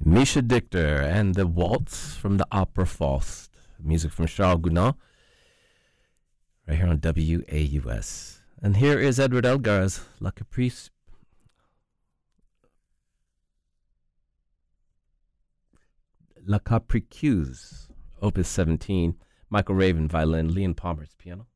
Misha Dichter and the Waltz from the Opera Faust. Music from Charles Gounod, right here on WAUS. And here is Edward Elgar's La Caprice. La Capricieuse, Opus 17. Michael Raven, violin. Leon Palmer's piano.